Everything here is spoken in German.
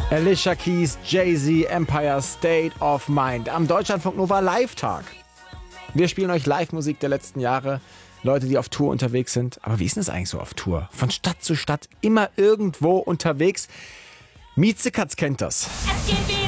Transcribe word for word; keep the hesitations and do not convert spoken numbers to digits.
Alicia Keys, Jay-Z, Empire State of Mind am Deutschlandfunk Nova Live-Tag. Wir spielen euch Live-Musik der letzten Jahre. Leute, die auf Tour unterwegs sind. Aber wie ist denn das eigentlich so auf Tour? Von Stadt zu Stadt, immer irgendwo unterwegs. Miezekatz kennt das. Es geht wieder